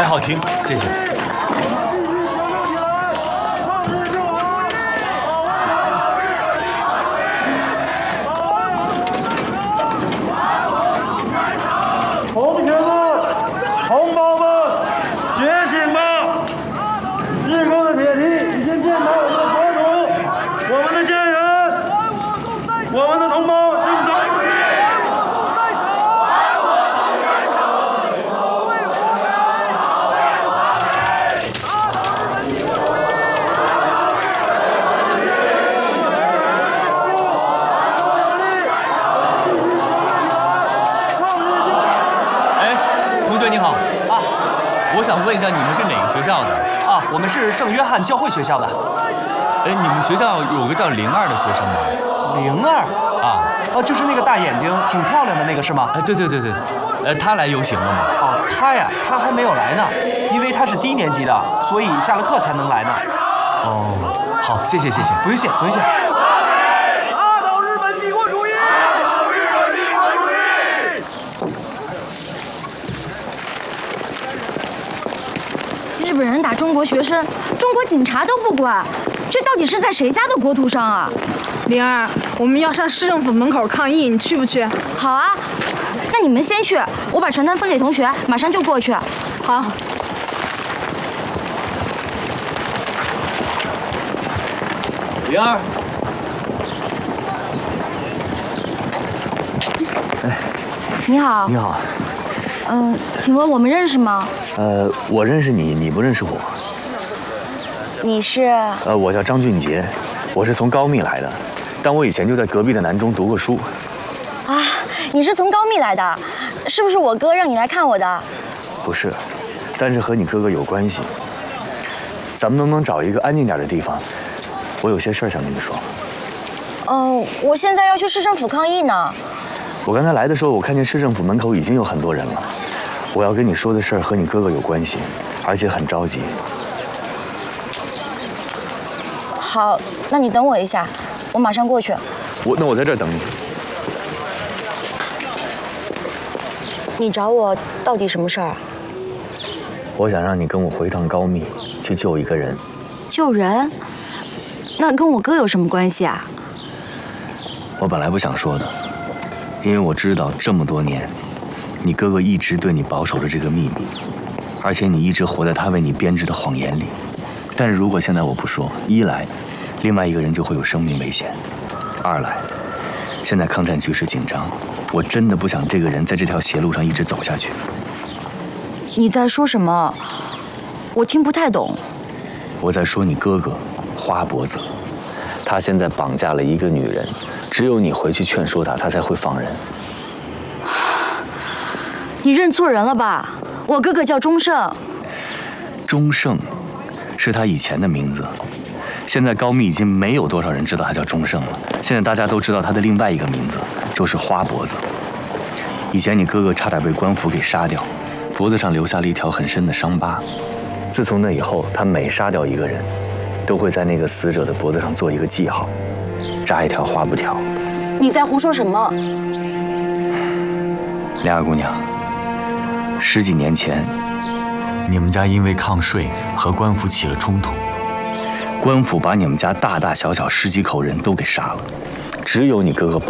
哎，好听，谢谢。 同学们、同胞们，觉醒吧！日光的铁蹄已经践踏我们的国土，我们的家园，我们的同胞正在努力。 你好啊，我想问一下，你们是哪个学校的？ 啊，我们是圣约翰教会学校的。 哎，你们学校有个叫02的学生吗 ？02 啊， 就是那个大眼睛、挺漂亮的那个是吗？ 哎，对。他来游行了吗？ 哦，他呀，他还没有来呢，因为他是低年级的，所以下了课才能来呢。 哦，好，谢谢， 不用谢。 打倒日本帝国主义！打倒日本帝国主义！ 日本人打中国学生，中国警察都不管，这到底是在谁家的国土上啊 ？02，我们要上市政府门口抗议，你去不去？ 好啊，那你们先去，我把传单分给同学，马上就过去。 好。 02， 哎，你好。 你好。 请问我们认识吗？ 我认识你，你不认识我。 你是？ 我叫张俊杰，我是从高密来的，但我以前就在隔壁的南中读过书。 啊，你是从高密来的，是不是我哥让你来看我的？ 不是，但是和你哥哥有关系。咱们能不能找一个安静点的地方？我有些事儿想跟你说。 我现在要去市政府抗议呢。 我刚才来的时候，我看见市政府门口已经有很多人了。我要跟你说的事儿和你哥哥有关系，而且很着急。 好，那你等我一下，我马上过去。 那我在这儿等你。 你找我到底什么事儿？ 我想让你跟我回趟高密，去救一个人。 救人？那跟我哥有什么关系啊？ 我本来不想说的，因为我知道这么多年，你哥哥一直对你保守着这个秘密，而且你一直活在他为你编织的谎言里。但是如果现在我不说，一来，另外一个人就会有生命危险；二来，现在抗战局势紧张，我真的不想这个人在这条邪路上一直走下去。 你在说什么？我听不太懂。 我在说你哥哥花脖子，他现在绑架了一个女人，只有你回去劝说他，他才会放人。 你认错人了吧？我哥哥叫钟胜。 钟胜是他以前的名字，现在高密已经没有多少人知道他叫钟胜了。现在大家都知道他的另外一个名字，就是花脖子。以前你哥哥差点被官府给杀掉，脖子上留下了一条很深的伤疤。自从那以后，他每杀掉一个人，都会在那个死者的脖子上做一个记号，扎一条花布条。 你在胡说什么？ 梁二姑娘，10几年前， 你们家因为抗税和官府起了冲突， 官府把你们家大大小小10几口人都给杀了，只有你哥哥